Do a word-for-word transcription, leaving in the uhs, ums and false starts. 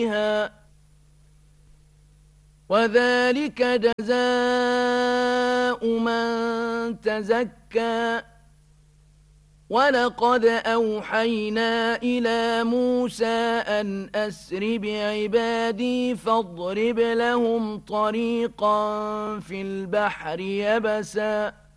وذلك جزاء من تزكى. ولقد أوحينا إلى موسى أن أسر بعبادي فاضرب لهم طريقا في البحر يبسا